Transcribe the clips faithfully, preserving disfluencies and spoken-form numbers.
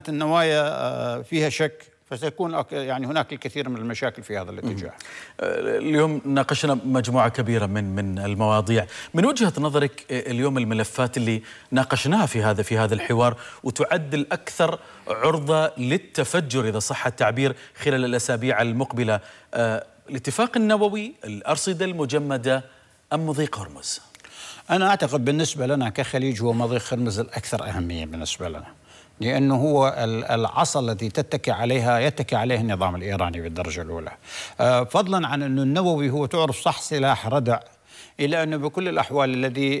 النوايا آه، فيها شك، فسيكون يعني هناك الكثير من المشاكل في هذا الاتجاه. اليوم ناقشنا مجموعة كبيرة من من المواضيع. من وجهة نظرك اليوم الملفات اللي ناقشناها في هذا في هذا الحوار وتعد الأكثر عرضة للتفجر إذا صح التعبير خلال الأسابيع المقبلة، الاتفاق النووي، الأرصدة المجمدة، أم مضيق هرمز؟ أنا أعتقد بالنسبة لنا كخليج هو مضيق هرمز الأكثر أهمية بالنسبة لنا، لأنه هو العصا التي تتكي عليها يتكي عليه النظام الإيراني بالدرجة الأولى، فضلا عن أنه النووي هو تعرف صح سلاح ردع، إلا أنه بكل الأحوال الذي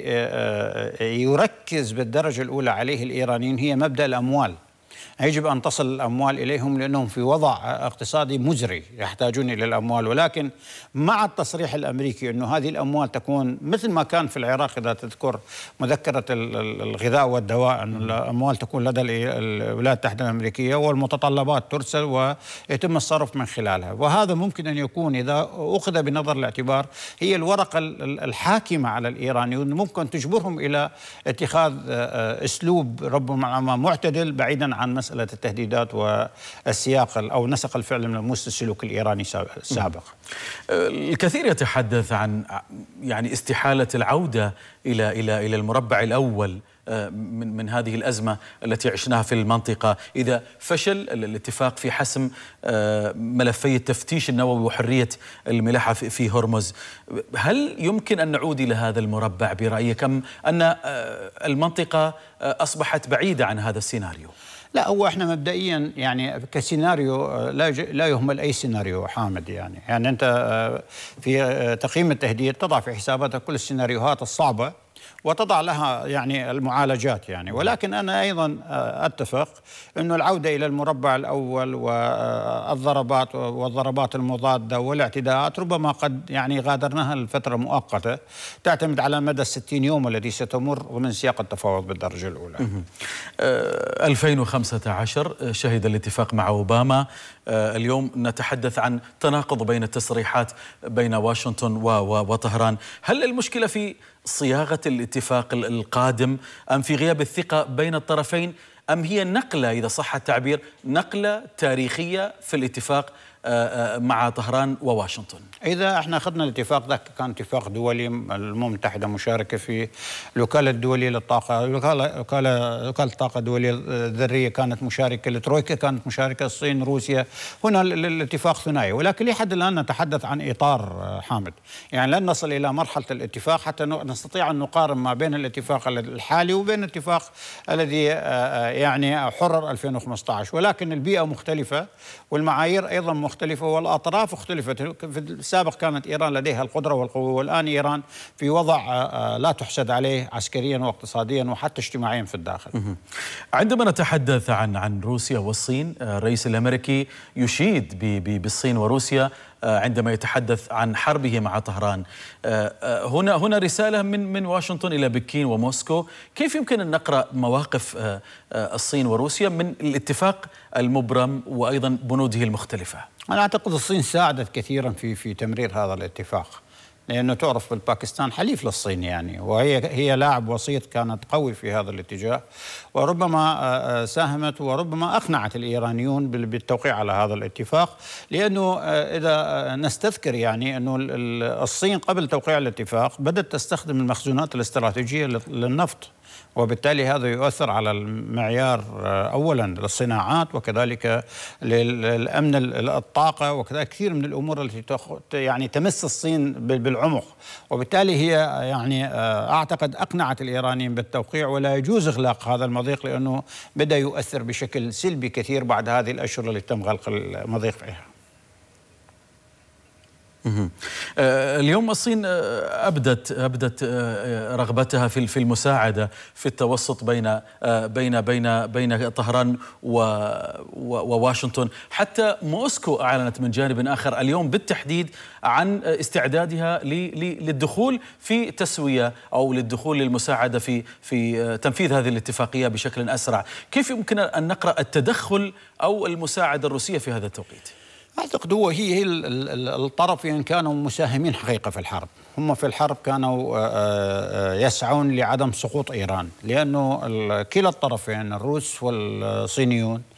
يركز بالدرجة الأولى عليه الإيرانيين هي مبدأ الأموال. يجب أن تصل الأموال إليهم لأنهم في وضع اقتصادي مزري يحتاجون إلى الأموال، ولكن مع التصريح الأمريكي أنه هذه الأموال تكون مثل ما كان في العراق إذا تذكر مذكرة الغذاء والدواء، أن الأموال تكون لدى الولايات المتحدة الأمريكية والمتطلبات ترسل ويتم الصرف من خلالها، وهذا ممكن أن يكون إذا أخذ بنظر الاعتبار هي الورقة الحاكمة على الإيرانيين، ممكن تجبرهم إلى اتخاذ أسلوب ربما معتدل بعيدا عن مسألة التهديدات والسياق أو نسق الفعل من الموس السلوك الإيراني السابق. الكثير يتحدث عن يعني استحالة العودة إلى إلى إلى المربع الأول من من هذه الأزمة التي عشناها في المنطقة إذا فشل الاتفاق في حسم ملفي التفتيش النووي وحرية الملاحة في هرمز. هل يمكن أن نعود إلى هذا المربع برأيك، أم أن المنطقة أصبحت بعيدة عن هذا السيناريو؟ لا، هو احنا مبدئيا يعني كسيناريو لا لا يهمل اي سيناريو حامد، يعني يعني انت في تقييم التهديد تضع في حساباتك كل السيناريوهات الصعبه وتضع لها يعني المعالجات يعني، ولكن أنا أيضا أتفق أنه العودة إلى المربع الأول والضربات والضربات المضادة والاعتداءات ربما قد يعني غادرناها لفترة مؤقتة تعتمد على مدى الستين يوم الذي ستمر ضمن سياق التفاوض بالدرجة الأولى. ألفين وخمسة عشر شهد الاتفاق مع أوباما. اليوم نتحدث عن تناقض بين التصريحات بين واشنطن وطهران. هل المشكلة في صياغة الاتفاق القادم أم في غياب الثقة بين الطرفين، أم هي نقلة إذا صح التعبير نقلة تاريخية في الاتفاق مع طهران وواشنطن؟ إذا احنا أخذنا الاتفاق ذاك كان اتفاق دولي، الأمم المتحدة مشاركة في الوكالة الدولية للطاقة، الوكالة وكالة وكالة الطاقة الدولية الذرية كانت مشاركة، الترويكا كانت مشاركة، الصين، روسيا، هنا الاتفاق ثنائي، ولكن لحد الآن نتحدث عن إطار حامد، يعني لن نصل إلى مرحلة الاتفاق حتى نستطيع أن نقارن ما بين الاتفاق الحالي وبين الاتفاق الذي يعني حرر ألفين وخمسة عشر، ولكن البيئة مختلفة والمعايير أيضا مختلفة والأطراف اختلفت. في السابق كانت إيران لديها القدرة والقوة، والآن إيران في وضع لا تحسد عليه عسكريا واقتصاديا وحتى اجتماعيا في الداخل. عندما نتحدث عن عن روسيا والصين، الرئيس الأمريكي يشيد بالصين وروسيا عندما يتحدث عن حربه مع طهران. هنا هنا رسالة من من واشنطن إلى بكين وموسكو. كيف يمكن أن نقرأ مواقف الصين وروسيا من الاتفاق المبرم وأيضا بنوده المختلفة؟ أنا أعتقد الصين ساعدت كثيرا في في تمرير هذا الاتفاق، لأنه تعرف بالباكستان حليف للصين يعني، وهي هي لاعب وسيط كانت قوي في هذا الاتجاه، وربما ساهمت وربما أقنعت الإيرانيون بالتوقيع على هذا الاتفاق، لأنه إذا نستذكر يعني أنه الصين قبل توقيع الاتفاق بدأت تستخدم المخزونات الاستراتيجية للنفط، وبالتالي هذا يؤثر على المعيار أولا للصناعات وكذلك للأمن الطاقة وكذلك كثير من الأمور التي يعني تمس الصين بالعمق، وبالتالي هي يعني أعتقد أقنعت الإيرانيين بالتوقيع، ولا يجوز إغلاق هذا المضيق لأنه بدأ يؤثر بشكل سلبي كثير بعد هذه الأشهر اللي تم غلق المضيق فيها. اليوم الصين أبدت أبدت رغبتها في في المساعدة في التوسط بين بين بين بين طهران وواشنطن، حتى موسكو أعلنت من جانب آخر اليوم بالتحديد عن استعدادها للدخول في تسوية أو للدخول للمساعدة في في تنفيذ هذه الاتفاقية بشكل أسرع. كيف يمكن أن نقرأ التدخل أو المساعدة الروسية في هذا التوقيت؟ أعتقد هو هي هي الطرفين كانوا مساهمين حقيقة في الحرب، هم في الحرب كانوا يسعون لعدم سقوط إيران، لأنه كلا الطرفين الروس والصينيون